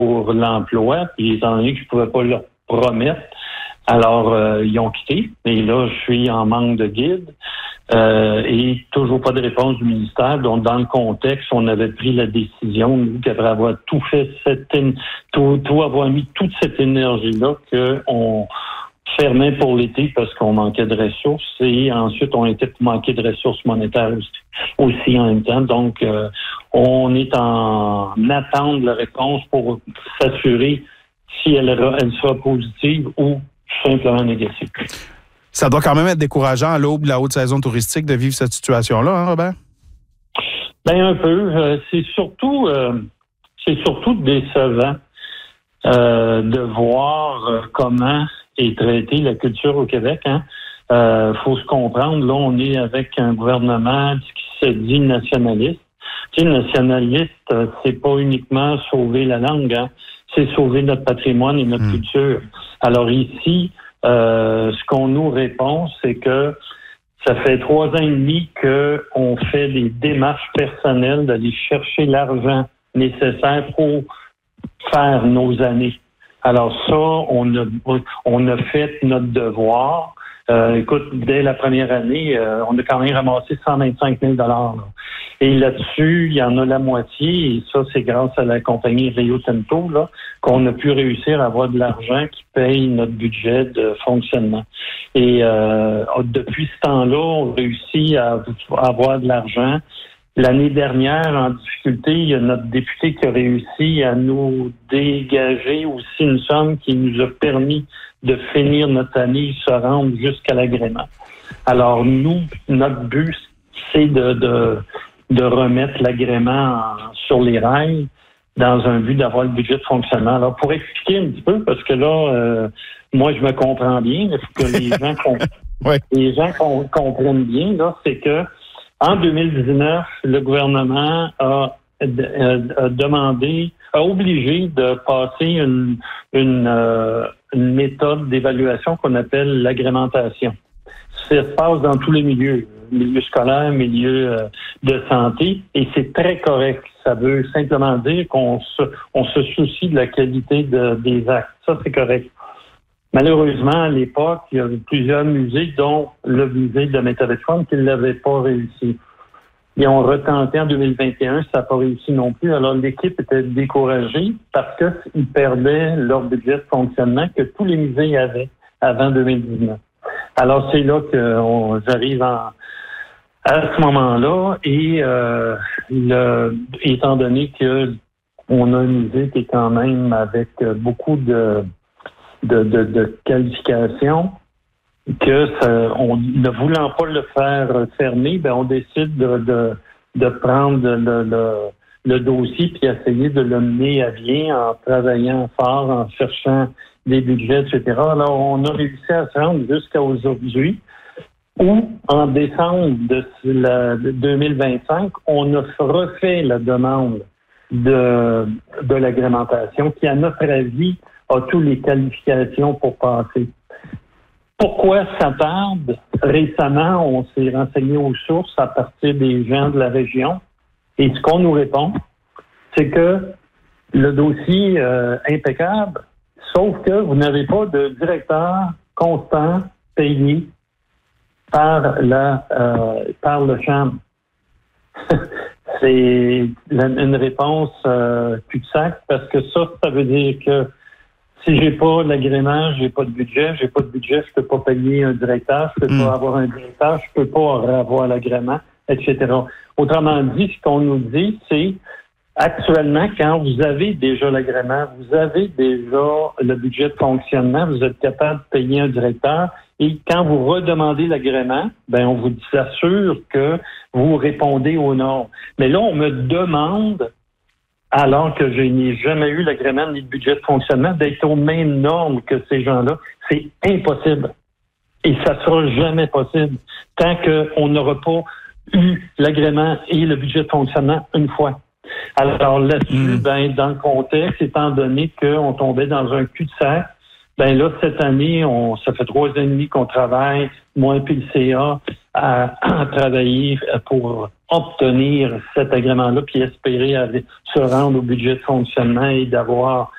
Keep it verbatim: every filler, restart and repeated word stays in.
pour l'emploi, puis étant donné que je ne pouvais pas leur promettre, alors euh, ils ont quitté. Et là, je suis en manque de guide euh, et toujours pas de réponse du ministère. Donc, dans le contexte, on avait pris la décision, nous, qu'après avoir tout fait, cette, tout, tout avoir mis toute cette énergie-là, qu'on fermait pour l'été parce qu'on manquait de ressources et ensuite on était pour manquer de ressources monétaires aussi, aussi en même temps. Donc, euh, on est en attente de la réponse pour s'assurer si elle, elle sera positive ou simplement négative. Ça doit quand même être décourageant à l'aube de la haute saison touristique de vivre cette situation-là, hein, Robert? Bien, un peu. Euh, c'est surtout, euh, c'est surtout décevant euh, de voir euh, comment est traitée la culture au Québec. Hein. Euh, faut se comprendre, là, on est avec un gouvernement qui se dit nationaliste. Tu sais, nationaliste, euh, c'est pas uniquement sauver la langue, hein, c'est sauver notre patrimoine et notre mmh. culture. Alors ici, euh, ce qu'on nous répond, c'est que ça fait trois ans et demi qu'on fait des démarches personnelles d'aller chercher l'argent nécessaire pour faire nos années. Alors ça, on a, on a fait notre devoir. Euh, écoute, dès la première année, euh, on a quand même ramassé cent vingt-cinq mille dollars. Là. Et là-dessus, il y en a la moitié, et ça, c'est grâce à la compagnie Rio Tinto, là, qu'on a pu réussir à avoir de l'argent qui paye notre budget de fonctionnement. Et euh, depuis ce temps-là, on réussit à, à avoir de l'argent. L'année dernière, en difficulté, il y a notre député qui a réussi à nous dégager aussi une somme qui nous a permis de finir notre année et se rendre jusqu'à l'agrément. Alors, nous, notre but, c'est de, de, de remettre l'agrément en, sur les rails dans un but d'avoir le budget de fonctionnement. Alors, pour expliquer un petit peu, parce que là, euh, moi, je me comprends bien, il faut que les gens, comp- ouais. les gens com- comprennent bien, là, c'est que en deux mille dix-neuf, le gouvernement a, a, a demandé, a obligé de passer une, une, euh, une méthode d'évaluation qu'on appelle l'agrémentation. Ça se passe dans tous les milieux, milieu scolaire, milieu euh, de santé, et c'est très correct. Ça veut simplement dire qu'on se, on se soucie de la qualité de, des actes. Ça, c'est correct. Malheureusement, à l'époque, il y avait plusieurs musées, dont le musée de Métavechon, qui ne l'avait pas réussi. Ils ont retenté en deux mille vingt et un, ça n'a pas réussi non plus. Alors, l'équipe était découragée parce qu'ils perdaient leur budget de fonctionnement que tous les musées avaient avant deux mille dix-neuf. Alors, c'est là que j'arrive en, à ce moment-là et euh, le, étant donné qu'on a un musée qui est quand même avec beaucoup de De, de, de qualification, que ça, on ne voulant pas le faire fermer, ben on décide de, de, de prendre le, le, le dossier puis essayer de le mener à bien en travaillant fort, en cherchant des budgets, et cetera. Alors, on a réussi à se rendre jusqu'à aujourd'hui où, en décembre de, la, de deux mille vingt-cinq, on a refait la demande de, de l'agrémentation qui, à notre avis, a toutes les qualifications pour passer. Pourquoi ça tarde? Récemment, on s'est renseigné aux sources à partir des gens de la région. Et ce qu'on nous répond, c'est que le dossier euh, impeccable, sauf que vous n'avez pas de directeur constant payé par la euh, par le C H A M. C'est une réponse euh, cul-de-sac parce que ça, ça veut dire que si j'ai pas l'agrément, j'ai pas de budget, j'ai pas de budget, je peux pas payer un directeur, je peux mmh. pas avoir un directeur, je peux pas avoir l'agrément, et cetera. Autrement dit, ce qu'on nous dit, c'est actuellement, quand vous avez déjà l'agrément, vous avez déjà le budget de fonctionnement, vous êtes capable de payer un directeur, et quand vous redemandez l'agrément, ben on vous assure que vous répondez aux normes. Mais là, on me demande, alors que je n'ai jamais eu l'agrément ni le budget de fonctionnement, d'être aux mêmes normes que ces gens-là. C'est impossible. Et ça sera jamais possible tant qu'on n'aura pas eu l'agrément et le budget de fonctionnement une fois. Alors là-dessus, mmh. ben, dans le contexte, étant donné qu'on tombait dans un cul-de-sac, ben là, cette année, on, ça fait trois ans et demi qu'on travaille, moi et puis le C A, à, à travailler pour obtenir cet agrément-là, puis espérer aller, se rendre au budget de fonctionnement et d'avoir